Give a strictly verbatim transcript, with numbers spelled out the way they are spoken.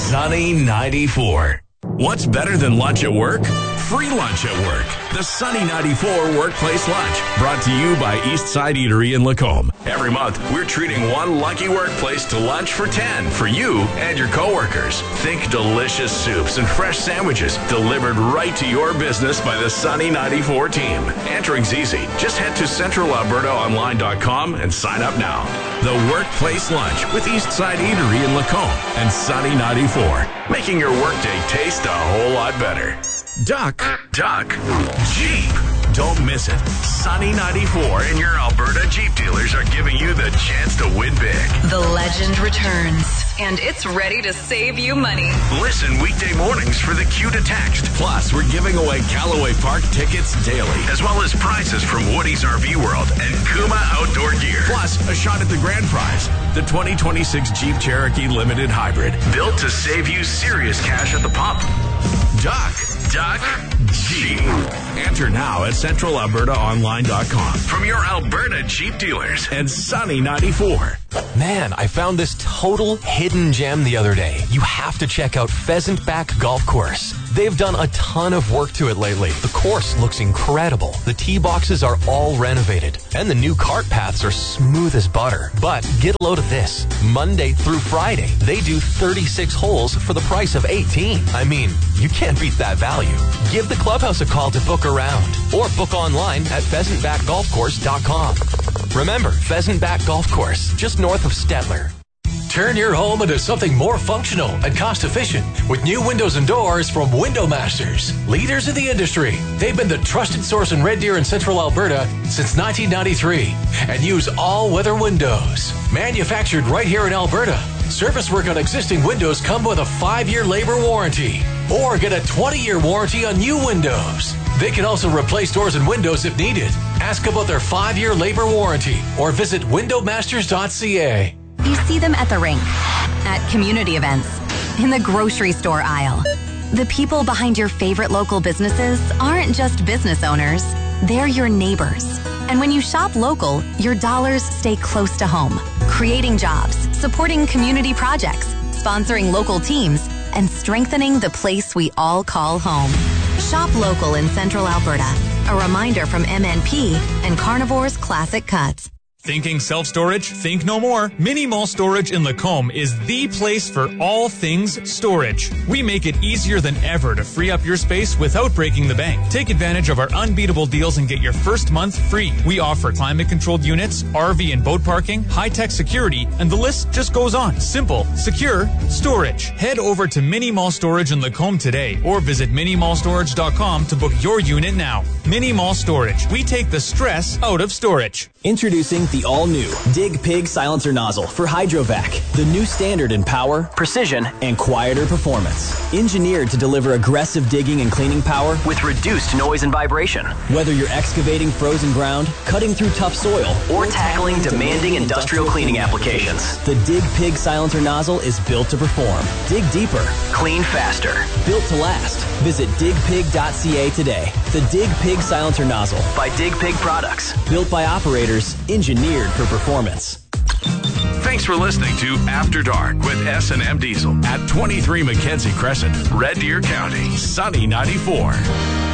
Sunny ninety-four. What's better than lunch at work? Free lunch at work. The Sunny ninety-four Workplace Lunch, brought to you by Eastside Eatery in Lacombe. Every month, we're treating one lucky workplace to lunch for ten for you and your coworkers. Think delicious soups and fresh sandwiches delivered right to your business by the Sunny ninety-four team. Entering's easy. Just head to central alberta online dot com and sign up now. The Workplace Lunch with Eastside Eatery in Lacombe and Sunny ninety-four, making your workday taste a whole lot better. Duck, duck, Jeep. Don't miss it. Sunny ninety-four and your Alberta Jeep dealers are giving you the chance to win big. The legend returns, and it's ready to save you money. Listen weekday mornings for the cue to text. Plus, we're giving away Callaway Park tickets daily, as well as prizes from Woody's R V World and Kuma Outdoor Gear. Plus, a shot at the grand prize, the twenty twenty-six Jeep Cherokee Limited Hybrid, built to save you serious cash at the pump. Duck, duck, Jeep. Enter now at central alberta online dot com from your Alberta Jeep dealers and Sunny ninety-four. Man, I found this total hidden gem the other day. You have to check out Pheasant Back Golf Course. They've done a ton of work to it lately. The course looks incredible. The tee boxes are all renovated, and the new cart paths are smooth as butter. But get a load of this. Monday through Friday, they do thirty-six holes for the price of eighteen. I mean, you can't beat that value. Give the clubhouse a call to book around, or book online at pheasant back golf course dot com. Remember, Pheasant Back Golf Course, just north of Stettler. Turn your home into something more functional and cost-efficient with new windows and doors from Window Masters. Leaders in the industry, they've been the trusted source in Red Deer and Central Alberta since nineteen ninety-three and use all-weather windows. Manufactured right here in Alberta. Service work on existing windows come with a five-year labor warranty or get a twenty-year warranty on new windows. They can also replace doors and windows if needed. Ask about their five-year labor warranty or visit window masters dot c a. You see them at the rink, at community events, in the grocery store aisle. The people behind your favorite local businesses aren't just business owners, they're your neighbors. And when you shop local, your dollars stay close to home, creating jobs, supporting community projects, sponsoring local teams, and strengthening the place we all call home. Shop local in Central Alberta. A reminder from M N P and Carnivore's Classic Cuts. Thinking self-storage? Think no more. Mini Mall Storage in Lacombe is the place for all things storage. We make it easier than ever to free up your space without breaking the bank. Take advantage of our unbeatable deals and get your first month free. We offer climate-controlled units, R V and boat parking, high-tech security, and the list just goes on. Simple, secure, storage. Head over to Mini Mall Storage in Lacombe today or visit mini mall storage dot com to book your unit now. Mini Mall Storage. We take the stress out of storage. Introducing the all-new Dig Pig Silencer Nozzle for Hydrovac, the new standard in power, precision, and quieter performance. Engineered to deliver aggressive digging and cleaning power with reduced noise and vibration. Whether you're excavating frozen ground, cutting through tough soil, or tackling demanding industrial cleaning applications, the Dig Pig Silencer Nozzle is built to perform. Dig deeper, clean faster, built to last. Visit dig pig dot c a today. The Dig Pig Silencer Nozzle by Dig Pig Products, built by operators, engineered for performance. Thanks for listening to After Dark with S and M Diesel at twenty-three Mackenzie Crescent, Red Deer County, Sunny ninety-four.